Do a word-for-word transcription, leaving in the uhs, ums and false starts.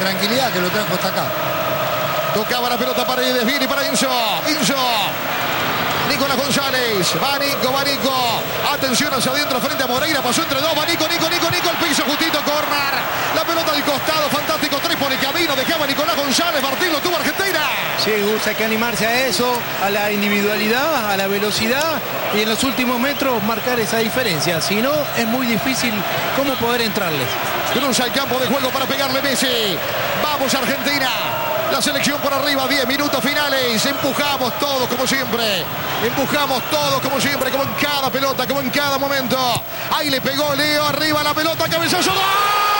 tranquilidad que lo trajo hasta acá. Tocaba la pelota para Desviene y para Inso. Inso. Nicolás González. Va Nico, va Nico. Atención hacia adentro frente a Moreira. Pasó entre dos. Va Nico, Nico, Nico, Nico. El piso justito. Corner. La pelota al costado. Fantástico. Tres por el camino. Dejaba Nicolás González. Martín lo tuvo Argentina. Sí, Gus, hay que animarse a eso, a la individualidad, a la velocidad y en los últimos metros marcar esa diferencia. Si no, es muy difícil cómo poder entrarles. Cruza el campo de juego para pegarle Messi. Vamos Argentina. La selección por arriba, diez minutos finales. Empujamos todos como siempre. Empujamos todos como siempre, como en cada pelota, como en cada momento. Ahí le pegó Leo, arriba la pelota, cabezazo. ¡Gol!